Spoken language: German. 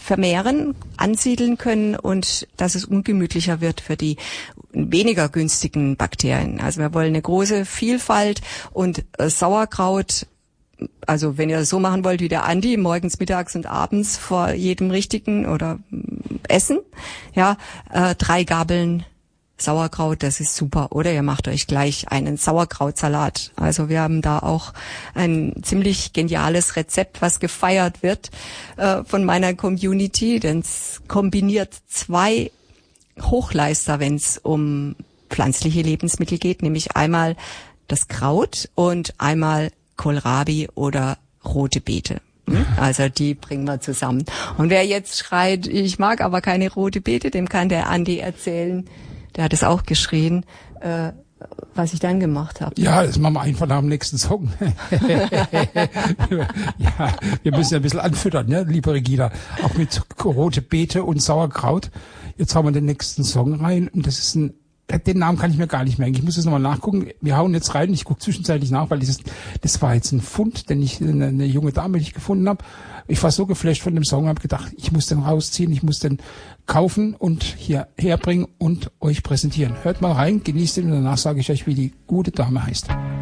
vermehren, ansiedeln können und dass es ungemütlicher wird für die weniger günstigen Bakterien. Also wir wollen eine große Vielfalt und Sauerkraut, also wenn ihr das so machen wollt wie der Andi, morgens, mittags und abends vor jedem richtigen oder Essen, 3 Gabeln Sauerkraut, das ist super. Oder ihr macht euch gleich einen Sauerkrautsalat. Also wir haben da auch ein ziemlich geniales Rezept, was gefeiert wird von meiner Community, denn es kombiniert 2 Hochleister, wenn es um pflanzliche Lebensmittel geht, nämlich einmal das Kraut und einmal Kohlrabi oder rote Beete. Also die bringen wir zusammen. Und wer jetzt schreit, ich mag aber keine rote Beete, dem kann der Andi erzählen, der hat es auch geschrien, was ich dann gemacht habe. Ja, das machen wir einfach nach dem nächsten Song. Ja, wir müssen ja ein bisschen anfüttern, ne, liebe Regina. Auch mit rote Beete und Sauerkraut. Jetzt hauen wir den nächsten Song rein und das ist den Namen kann ich mir gar nicht merken. Ich muss jetzt nochmal nachgucken. Wir hauen jetzt rein. Ich gucke zwischenzeitlich nach, weil das war jetzt ein Fund, den ich eine junge Dame, die ich gefunden habe. Ich war so geflasht von dem Song, habe gedacht, ich muss den rausziehen, ich muss den kaufen und hier herbringen und euch präsentieren. Hört mal rein, genießt ihn und danach sage ich euch, wie die gute Dame heißt.